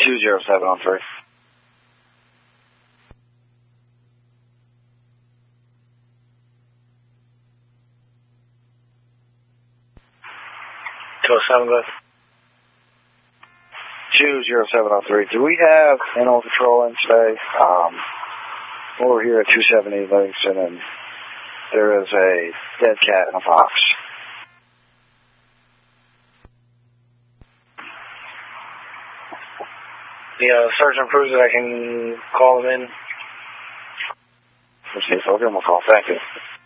207 on 3. Go ahead. 207 on 3. Do we have animal control in today? Over here at 270 Livingston, and there is a dead cat in a box. The surgeon proves that I can call him in. Let's see if I'll give him a call. Thank you.